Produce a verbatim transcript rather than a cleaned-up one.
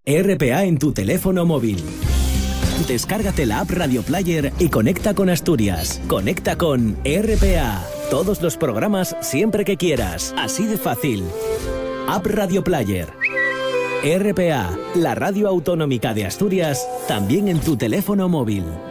R P A en tu teléfono móvil. Descárgate la app Radio Player y conecta con Asturias. Conecta con R P A. Todos los programas siempre que quieras. Así de fácil. App Radio Player. R P A, la radio autonómica de Asturias, también en tu teléfono móvil.